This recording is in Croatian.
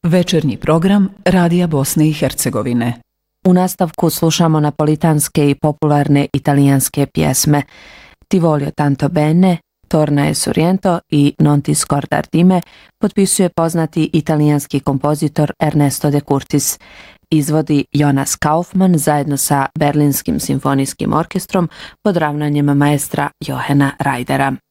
Večernji program Radija Bosne i Hercegovine. U nastavku slušamo napolitanske i popularne italijanske pjesme Ti voglio tanto bene, Torna e Sorrento i Non ti scordar di me potpisuje poznati italijanski kompozitor Ernesto de Curtis. Izvodi Jonas Kaufmann zajedno sa Berlinskim simfonijskim orkestrom pod ravnanjem maestra Johanna Reidera.